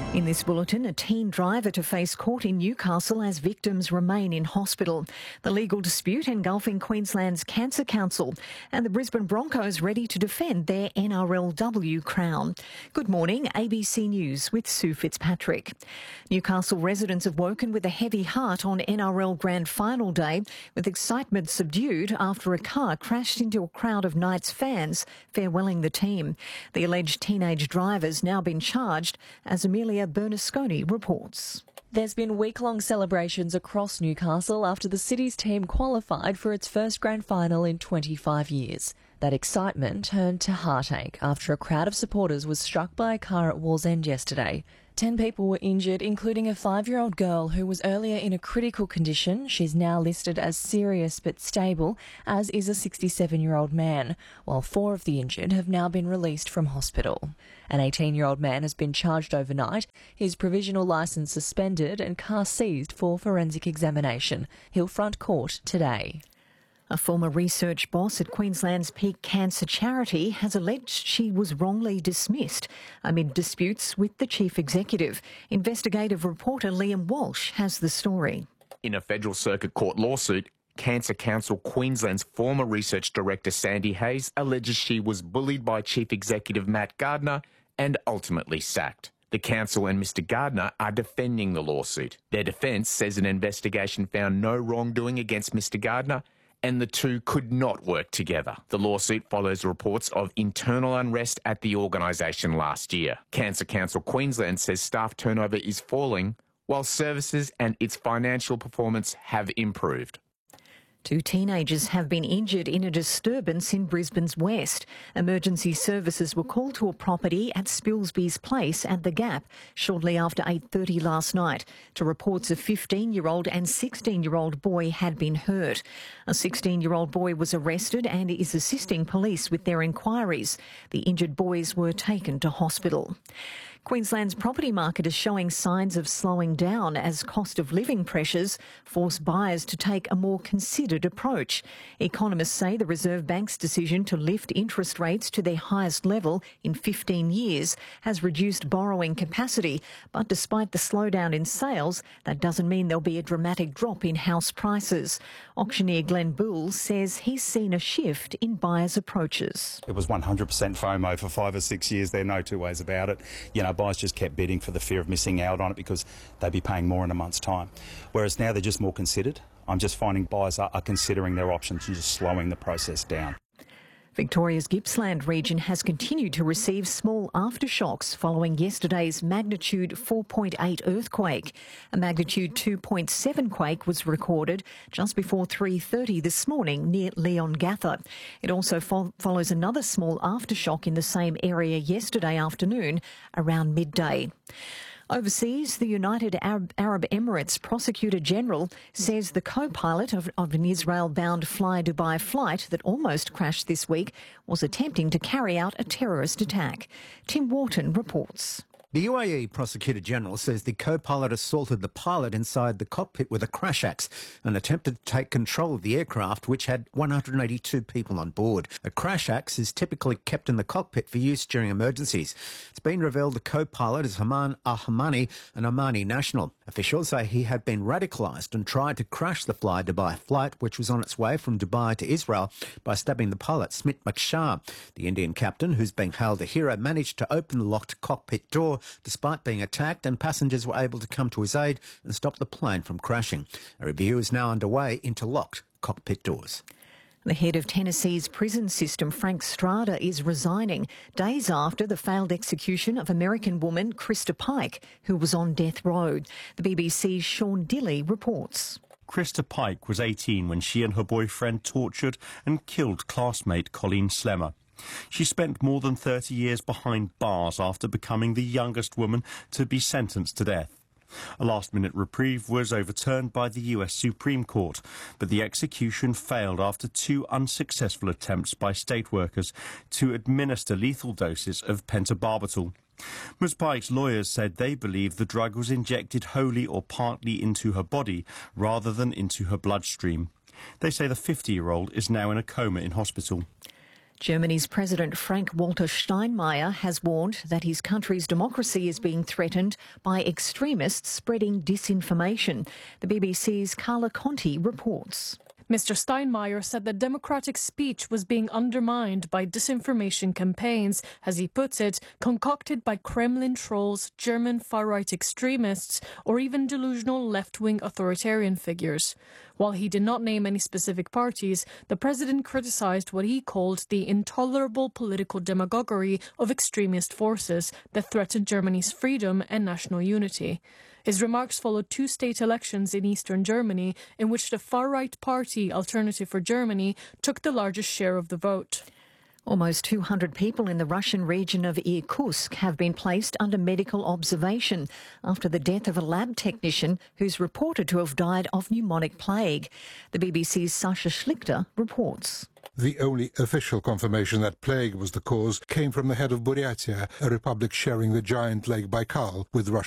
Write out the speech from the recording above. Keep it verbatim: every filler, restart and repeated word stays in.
In this bulletin, a teen driver to face court in Newcastle as victims remain in hospital. The legal dispute engulfing Queensland's Cancer Council, and the Brisbane Broncos ready to defend their N R L W crown. Good morning, A B C News with Sue Fitzpatrick. Newcastle residents have woken with a heavy heart on N R L Grand Final day, with excitement subdued after a car crashed into a crowd of Knights fans farewelling the team. The alleged teenage driver's now been charged, as Amelia Bernasconi reports. There's been week-long celebrations across Newcastle after the city's team qualified for its first grand final in twenty-five years. That excitement turned to heartache after a crowd of supporters was struck by a car at Wallsend yesterday. Ten people were injured, including a five-year-old girl who was earlier in a critical condition. She's now listed as serious but stable, as is a sixty-seven-year-old man, while four of the injured have now been released from hospital. An eighteen-year-old man has been charged overnight, his provisional licence suspended and car seized for forensic examination. He'll front court today. A former research boss at Queensland's Peak Cancer Charity has alleged she was wrongly dismissed amid disputes with the chief executive. Investigative reporter Liam Walsh has the story. In a federal circuit court lawsuit, Cancer Council Queensland's former research director Sandy Hayes alleges she was bullied by chief executive Matt Gardner and ultimately sacked. The council and Mr Gardner are defending the lawsuit. Their defence says an investigation found no wrongdoing against Mr Gardner, and the two could not work together. The lawsuit follows reports of internal unrest at the organisation last year. Cancer Council Queensland says staff turnover is falling, while services and its financial performance have improved. Two teenagers have been injured in a disturbance in Brisbane's west. Emergency services were called to a property at Spilsby's Place at The Gap shortly after eight thirty last night to reports a fifteen-year-old and sixteen-year-old boy had been hurt. A sixteen-year-old boy was arrested and is assisting police with their inquiries. The injured boys were taken to hospital. Queensland's property market is showing signs of slowing down as cost of living pressures force buyers to take a more considered approach. Economists say the Reserve Bank's decision to lift interest rates to their highest level in fifteen years has reduced borrowing capacity, but despite the slowdown in sales, that doesn't mean there'll be a dramatic drop in house prices. Auctioneer Glenn Bull says he's seen a shift in buyers' approaches. It was one hundred percent FOMO for five or six years. There are no two ways about it. You know, buyers just kept bidding for the fear of missing out on it because they'd be paying more in a month's time. Whereas now they're just more considered. I'm just finding buyers are, are considering their options and just slowing the process down. Victoria's Gippsland region has continued to receive small aftershocks following yesterday's magnitude four point eight earthquake. A magnitude two point seven quake was recorded just before three thirty this morning near Leongatha. It also fo- follows another small aftershock in the same area yesterday afternoon around midday. Overseas, the United Arab, Arab Emirates Prosecutor General says the co-pilot of, of an Israel-bound Fly Dubai flight that almost crashed this week was attempting to carry out a terrorist attack. Tim Wharton reports. The U A E Prosecutor General says the co-pilot assaulted the pilot inside the cockpit with a crash axe and attempted to take control of the aircraft, which had one hundred eighty-two people on board. A crash axe is typically kept in the cockpit for use during emergencies. It's been revealed the co-pilot is Haman Al-Hamani, an Omani national. Officials say he had been radicalised and tried to crash the Fly Dubai flight, which was on its way from Dubai to Israel, by stabbing the pilot, Smit Makshar. The Indian captain, who's being hailed a hero, managed to open the locked cockpit door despite being attacked, and passengers were able to come to his aid and stop the plane from crashing. A review is now underway into locked cockpit doors. The head of Tennessee's prison system, Frank Strada, is resigning days after the failed execution of American woman Krista Pike, who was on death row. The B B C's Sean Dilley reports. Krista Pike was eighteen when she and her boyfriend tortured and killed classmate Colleen Slemmer. She spent more than thirty years behind bars after becoming the youngest woman to be sentenced to death. A last-minute reprieve was overturned by the U S Supreme Court, but the execution failed after two unsuccessful attempts by state workers to administer lethal doses of pentobarbital. Miz Pike's lawyers said they believe the drug was injected wholly or partly into her body rather than into her bloodstream. They say the fifty-year-old is now in a coma in hospital. Germany's President Frank-Walter Steinmeier has warned that his country's democracy is being threatened by extremists spreading disinformation. The B B C's Carla Conti reports. Mister Steinmeier said that democratic speech was being undermined by disinformation campaigns, as he puts it, concocted by Kremlin trolls, German far-right extremists, or even delusional left-wing authoritarian figures. While he did not name any specific parties, the president criticized what he called the intolerable political demagoguery of extremist forces that threaten Germany's freedom and national unity. His remarks followed two state elections in eastern Germany, in which the far-right party Alternative for Germany took the largest share of the vote. Almost two hundred people in the Russian region of Irkutsk have been placed under medical observation after the death of a lab technician who's reported to have died of pneumonic plague. The B B C's Sasha Schlichter reports. The only official confirmation that plague was the cause came from the head of Buryatia, a republic sharing the giant Lake Baikal with Russia.